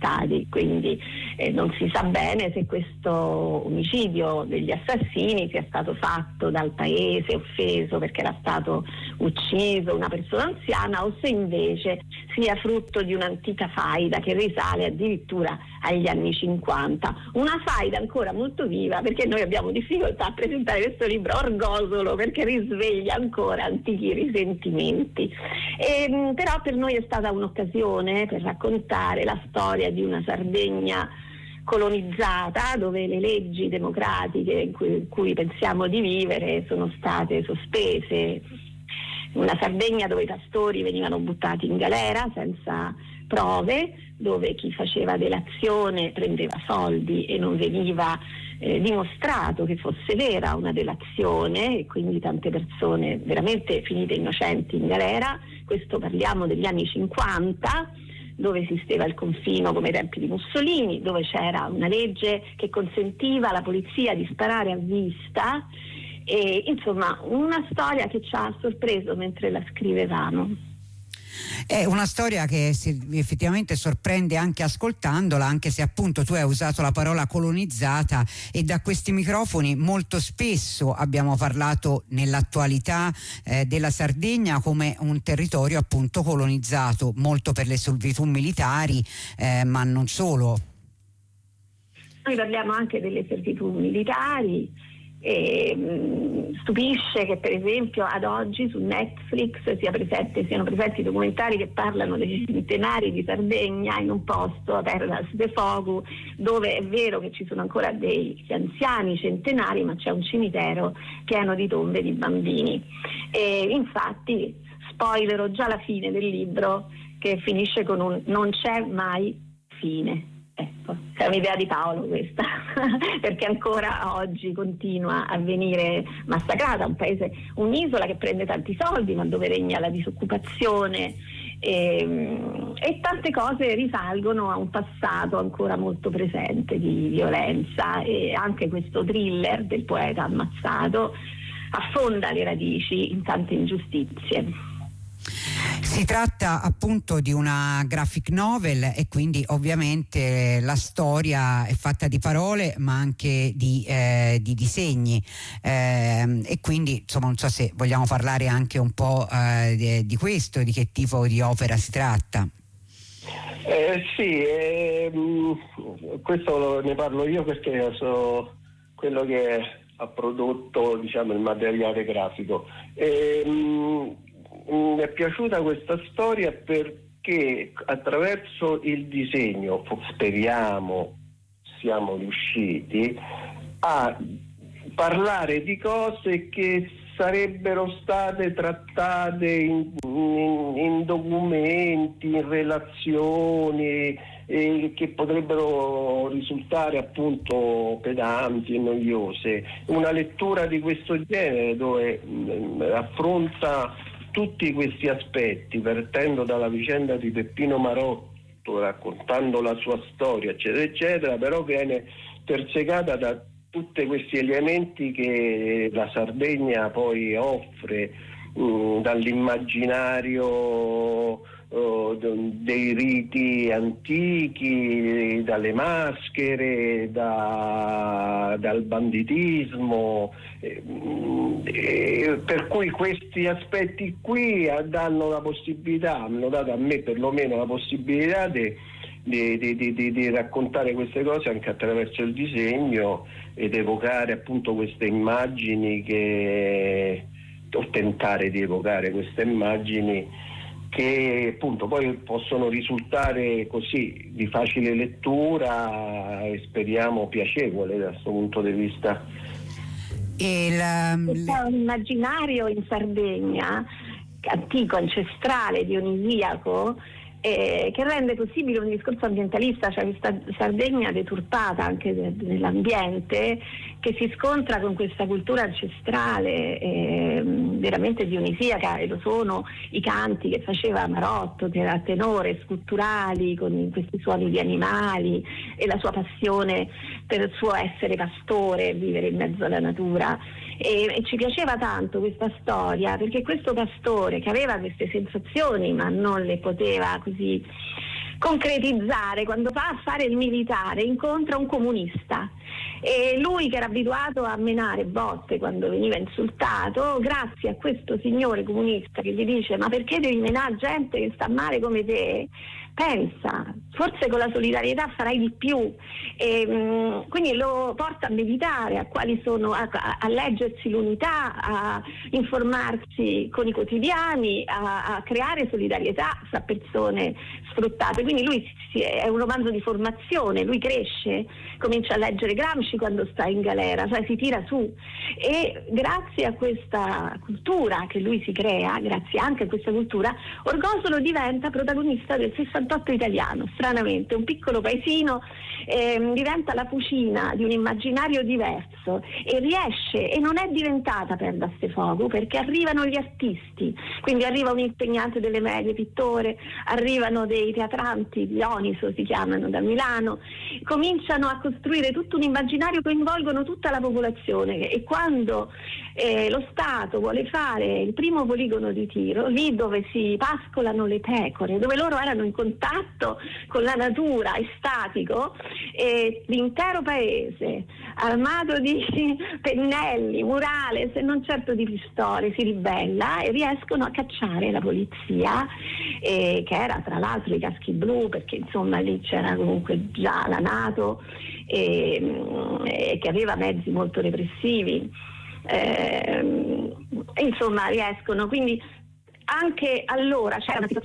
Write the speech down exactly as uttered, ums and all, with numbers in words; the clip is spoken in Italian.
arrestati, quindi eh, non si sa bene se questo omicidio degli assassini sia stato fatto dal paese offeso perché era stato ucciso una persona anziana, o se invece sia frutto di un'antica faida che risale addirittura agli anni cinquanta, una faida ancora molto viva, perché noi abbiamo difficoltà a presentare questo libro orgosolo perché risveglia ancora antichi risentimenti. E, però per noi è stata un'occasione per raccontare la storia di una Sardegna colonizzata, dove le leggi democratiche in cui, in cui pensiamo di vivere sono state sospese, una Sardegna dove i pastori venivano buttati in galera senza prove, dove chi faceva delazione prendeva soldi e non veniva eh, dimostrato che fosse vera una delazione, e quindi tante persone veramente finite innocenti in galera. Questo parliamo degli anni cinquanta, dove esisteva il confino come ai tempi di Mussolini, dove c'era una legge che consentiva alla polizia di sparare a vista, e insomma una storia che ci ha sorpreso mentre la scrivevamo. È una storia che si, effettivamente sorprende anche ascoltandola, anche se appunto tu hai usato la parola colonizzata, e da questi microfoni molto spesso abbiamo parlato nell'attualità eh, della Sardegna come un territorio appunto colonizzato, molto per le servitù militari, eh, ma non solo. Noi parliamo anche delle servitù militari. E, mh, stupisce che per esempio ad oggi su Netflix sia presente, siano presenti documentari che parlano degli centenari di Sardegna in un posto, Terras de Fogu, dove è vero che ci sono ancora degli anziani centenari, ma c'è un cimitero pieno di tombe di bambini. E infatti spoilerò già la fine del libro, che finisce con un non c'è mai fine. Ecco, è un'idea di Paolo questa, perché ancora oggi continua a venire massacrata, un paese, un'isola che prende tanti soldi ma dove regna la disoccupazione, e, e tante cose risalgono a un passato ancora molto presente di violenza, e anche questo thriller del poeta ammazzato affonda le radici in tante ingiustizie. Si tratta appunto di una graphic novel, e quindi ovviamente la storia è fatta di parole ma anche di, eh, di disegni, eh, e quindi insomma non so se vogliamo parlare anche un po' eh, di, di questo, di che tipo di opera si tratta. Eh, sì, eh, questo ne parlo io perché so quello che ha prodotto, diciamo, il materiale grafico. Eh, Mi è piaciuta questa storia perché attraverso il disegno, speriamo siamo riusciti a parlare di cose che sarebbero state trattate in, in, in documenti, in relazioni, eh, che potrebbero risultare appunto pedanti e noiose. Una lettura di questo genere dove mh, affronta tutti questi aspetti, partendo dalla vicenda di Peppino Marotto, raccontando la sua storia, eccetera, eccetera, però viene persecata da tutti questi elementi che la Sardegna poi offre, mh, dall'immaginario uh, dei riti antichi, dalle maschere, da, dal banditismo, eh, eh, per cui questi aspetti qui danno la possibilità, hanno dato a me perlomeno la possibilità di Di, di, di, di raccontare queste cose anche attraverso il disegno ed evocare appunto queste immagini, che o tentare di evocare queste immagini che appunto poi possono risultare così di facile lettura e speriamo piacevole da questo punto di vista. E la... C'è un immaginario in Sardegna antico, ancestrale, dionisiaco, Eh, che rende possibile un discorso ambientalista, cioè questa Sardegna deturpata anche de- nell'ambiente, che si scontra con questa cultura ancestrale eh, veramente dionisiaca, e lo sono i canti che faceva Marotto, che era tenore, sculturali, con questi suoni di animali, e la sua passione per il suo essere pastore, vivere in mezzo alla natura. E, e ci piaceva tanto questa storia, perché questo pastore che aveva queste sensazioni ma non le poteva così concretizzare. Quando va a fare il militare incontra un comunista e lui, che era abituato a menare botte quando veniva insultato, grazie a questo signore comunista che gli dice: ma perché devi menare gente che sta male come te? Pensa, forse con la solidarietà farai di più. E, mh, quindi lo porta a meditare, a quali sono, a, a, a leggersi l'Unità, a informarsi con i quotidiani, a, a creare solidarietà fra persone sfruttate. Quindi lui si, è un romanzo di formazione, lui cresce, comincia a leggere Gramsci quando sta in galera, cioè si tira su, e grazie a questa cultura che lui si crea, grazie anche a questa cultura, Orgosolo diventa protagonista del sessantotto italiano, stranamente, un piccolo paesino, eh, diventa la fucina di un immaginario diverso e riesce, e non è diventata Perla Stefogu, perché arrivano gli artisti, quindi arriva un insegnante delle medie, pittore, arrivano dei teatranti, Dioniso si chiamano, da Milano, cominciano a costruire tutto un immaginario, coinvolgono tutta la popolazione, e quando eh, lo Stato vuole fare il primo poligono di tiro, lì dove si pascolano le pecore, dove loro erano in contatto con la natura, estatico, e l'intero paese armato di pennelli, murales e non certo di pistole si ribella e riescono a cacciare la polizia, eh, che era tra l'altro i caschi blu, perché insomma lì c'era comunque già la NATO, e, e che aveva mezzi molto repressivi, eh, insomma riescono, quindi anche allora c'era una situazione